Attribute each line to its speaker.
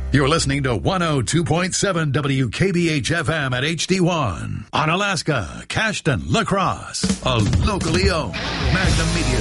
Speaker 1: You're listening to 102.7 WKBH-FM at HD1. On Alaska, Cashton, La Crosse, a locally owned Magnum Media